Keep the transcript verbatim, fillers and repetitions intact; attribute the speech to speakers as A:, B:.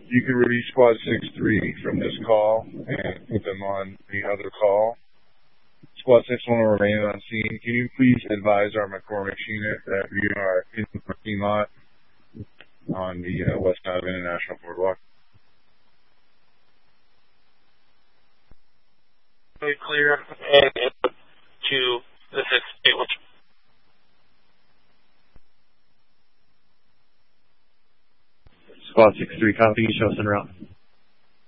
A: You can release squad six three from this call and put them on the other call. Squad six one will remain on scene. Can you please advise our McCormick unit that we are in the parking lot on the uh, west side of International Boardwalk?
B: Very clear and input to the six eight one.
C: Squad six three, copy. Show us en route.